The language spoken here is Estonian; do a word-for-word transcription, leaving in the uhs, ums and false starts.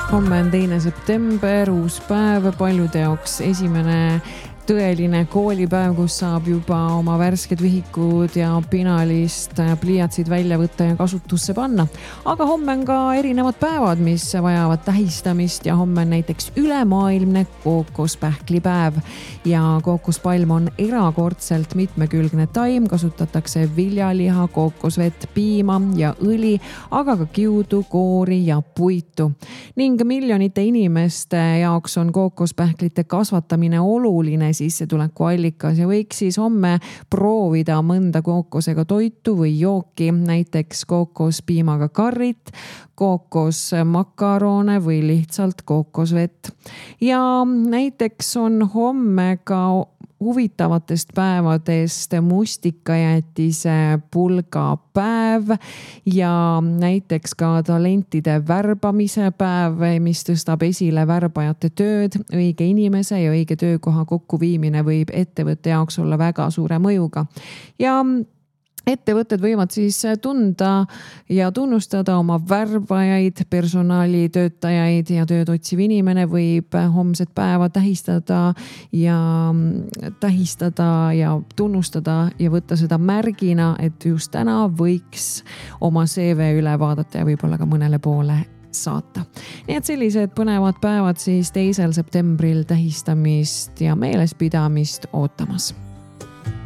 Homme on teine september, uus päev, paljude jaoks esimene tõeline koolipäev, kus saab juba oma värsked vihikud ja pinalist pliiatsid välja võtta ja kasutusse panna. Aga homme on ka erinevad päevad, mis vajavad tähistamist ja homme on näiteks ülemaailmne kookospähklipäev. Ja kookospalm on erakordselt mitmekülgne taim, kasutatakse viljaliha, kookosvett, piima ja õli, aga ka kiudu, koori ja puitu. Ning miljonite inimeste jaoks on kookospähklite kasvatamine oluline sissetulekuallikas ja võiks siis homme proovida mõnda kookosega toitu või jooki, näiteks kookospiimaga karrit, kookosmakarone või lihtsalt kookosvett. Ja näiteks on homme ka huvitavatest päevadest mustikajäätise pulgapäev ja näiteks ka talentide värbamise päev, mis tõstab esile värbajate tööd. Õige inimese ja õige töökoha kokkuviimine võib ettevõtte jaoks olla väga suure mõjuga. Ja ettevõtted võivad siis tunda ja tunnustada oma värbajaid, personalitöötajaid ja tööd otsiv inimene võib homset päeva tähistada ja tähistada ja tunnustada ja võtta seda märgina, et just täna võiks oma C V üle vaadata ja võib-olla ka mõnele poole saata. Nii et sellised põnevad päevad siis teisel septembril tähistamist ja meelespidamist ootamas.